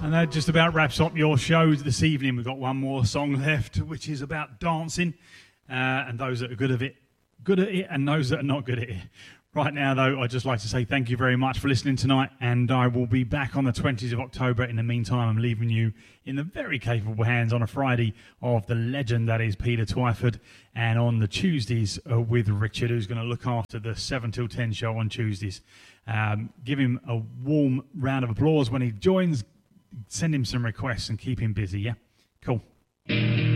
And that just about wraps up your show this evening. We've got one more song left, which is about dancing, and those that are good at it, and those that are not good at it. Right now, though, I'd just like to say thank you very much for listening tonight, and I will be back on the 20th of October. In the meantime, I'm leaving you in the very capable hands on a Friday of the legend that is Peter Twyford, and on the Tuesdays with Richard, who's going to look after the 7 till 10 show on Tuesdays. Give him a warm round of applause when he joins. Send him some requests and keep him busy, yeah? Cool.